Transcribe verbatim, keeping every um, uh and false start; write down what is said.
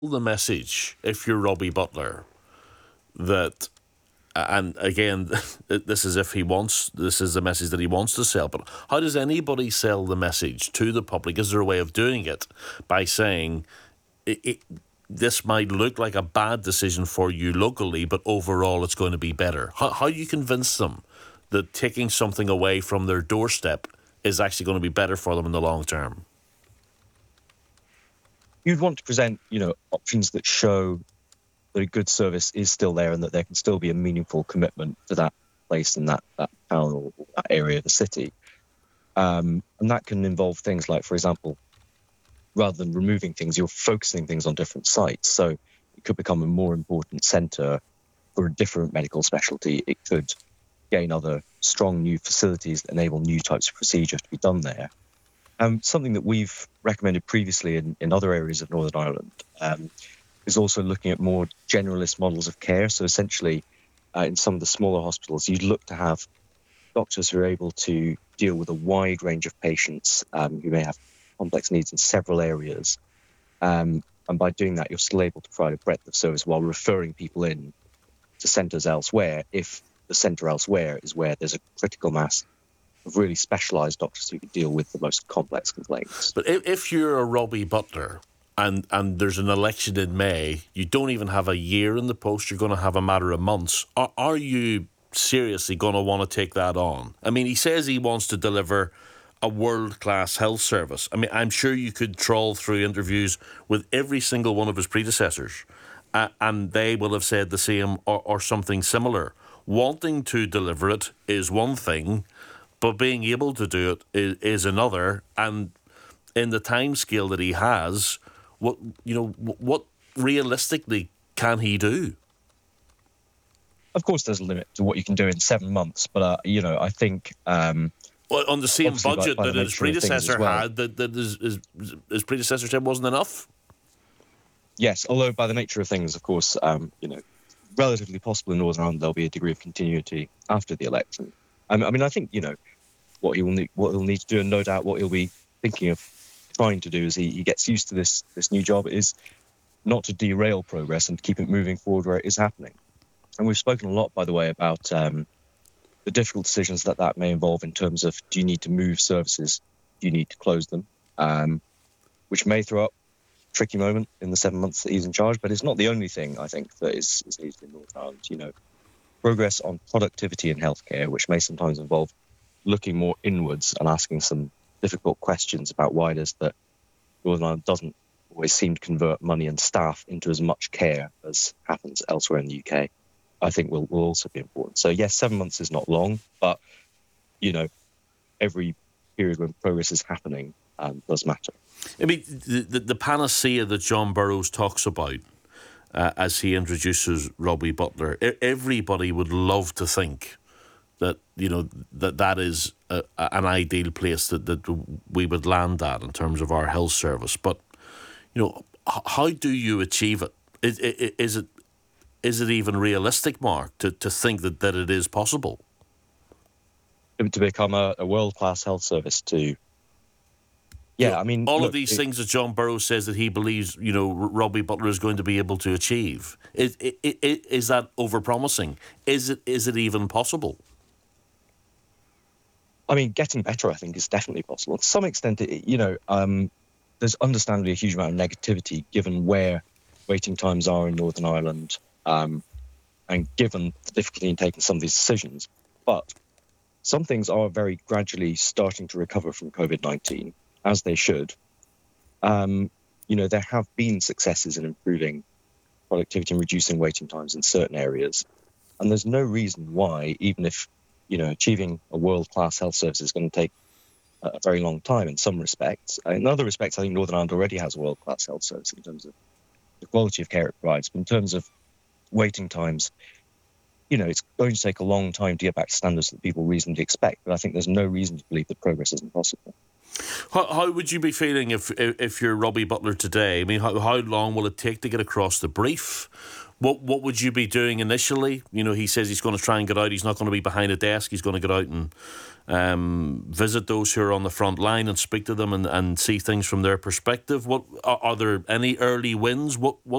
the message if you're Robbie Butler that, and again, this is if he wants, this is the message that he wants to sell, but how does anybody sell the message to the public? Is there a way of doing it by saying it, it, this might look like a bad decision for you locally, but overall it's going to be better? How, how do you convince them that taking something away from their doorstep is actually going to be better for them in the long term? You'd want to present, you know, options that show that a good service is still there and that there can still be a meaningful commitment to that place and that, that town or that area of the city. Um, and that can involve things like, for example, rather than removing things, you're focusing things on different sites. So it could become a more important centre for a different medical specialty. It could gain other strong new facilities that enable new types of procedures to be done there. Um, something that we've recommended previously in, in other areas of Northern Ireland um, is also looking at more generalist models of care. So essentially, uh, in some of the smaller hospitals, you'd look to have doctors who are able to deal with a wide range of patients um, who may have complex needs in several areas. Um, and by doing that, you're still able to provide a breadth of service while referring people in to centres elsewhere, if the centre elsewhere is where there's a critical mass of really specialised doctors who can deal with the most complex complaints. But if, if you're a Robbie Butler and, and there's an election in May, you don't even have a year in the post, you're going to have a matter of months. Are, are you seriously going to want to take that on? I mean, he says he wants to deliver a world-class health service. I mean, I'm sure you could trawl through interviews with every single one of his predecessors uh, and they will have said the same or, or something similar. Wanting to deliver it is one thing, but being able to do it is, is another. And in the time scale that he has, what you know, what realistically can he do? Of course, there's a limit to what you can do in seven months. But uh, you know, I think um, well, on the same budget by, by that his predecessor well. had, that, that his, his, his predecessor said wasn't enough. Yes, although by the nature of things, of course, um, you know, relatively possible in Northern Ireland there'll be a degree of continuity after the election. I mean, I think, you know, what he will need, what he'll need to do, and no doubt what he'll be thinking of trying to do as he, he gets used to this this new job, is not to derail progress and to keep it moving forward where it is happening. And we've spoken a lot, by the way, about um, the difficult decisions that that may involve in terms of, do you need to move services? Do you need to close them? Um, which may throw up a tricky moment in the seven months that he's in charge, but it's not the only thing, I think, that is, is needed in Northern Ireland. You know, progress on productivity in healthcare, which may sometimes involve looking more inwards and asking some difficult questions about why it is that Northern Ireland doesn't always seem to convert money and staff into as much care as happens elsewhere in the U K, I think will, will also be important. So yes, seven months is not long, but, you know, every period when progress is happening um, does matter. I mean, the, the, the panacea that John Burrows talks about uh, as he introduces Robbie Butler, everybody would love to think that, you know, that that is a, an ideal place that, that we would land at in terms of our health service. But, you know, how do you achieve it? Is, is it is it even realistic, Mark, to, to think that, that it is possible? To become a, a world-class health service to... Yeah, you know, I mean... All look, of these it, things that John Burrows says that he believes, you know, Robbie Butler is going to be able to achieve. Is, is, is that over-promising? Is it is it even possible? I mean, getting better, I think, is definitely possible. To some extent, it, you know, um, there's understandably a huge amount of negativity given where waiting times are in Northern Ireland um, and given the difficulty in taking some of these decisions. But some things are very gradually starting to recover from COVID nineteen, as they should. Um, you know, there have been successes in improving productivity and reducing waiting times in certain areas. And there's no reason why, even if, you know, achieving a world-class health service is going to take a very long time in some respects. In other respects, I think Northern Ireland already has a world-class health service in terms of the quality of care it provides. But in terms of waiting times, you know, it's going to take a long time to get back to standards that people reasonably expect. But I think there's no reason to believe that progress isn't possible. How, how would you be feeling if if you're Robbie Butler today? I mean, how, how long will it take to get across the brief? What what would you be doing initially? You know, he says he's going to try and get out. He's not going to be behind a desk. He's going to get out and um, visit those who are on the front line and speak to them and, and see things from their perspective. What are, are there any early wins? What what